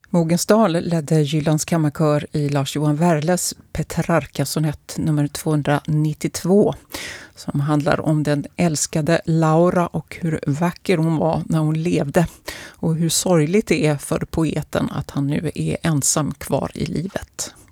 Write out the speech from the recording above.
Mogensdal ledde Jyllands kammarkör i Lars-Johan Werles Petrarca-sonett nummer 292 som handlar om den älskade Laura och hur vacker hon var när hon levde och hur sorgligt det är för poeten att han nu är ensam kvar i livet.